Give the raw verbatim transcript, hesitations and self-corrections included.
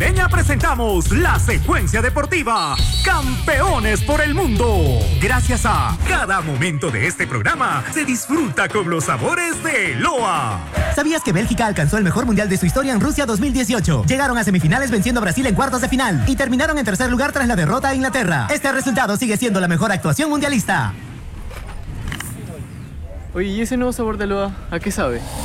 navideña presentamos la secuencia deportiva Campeones por el Mundo. Gracias a cada momento de este programa se disfruta con los sabores de Loa. ¿Sabías que Bélgica alcanzó el mejor mundial de su historia en Rusia dos mil dieciocho? Llegaron a semifinales venciendo a Brasil en cuartos de final y terminaron en tercer lugar tras la derrota a Inglaterra. Este resultado sigue siendo la mejor actuación mundialista. Oye, ¿y ese nuevo sabor de Loa, a qué sabe?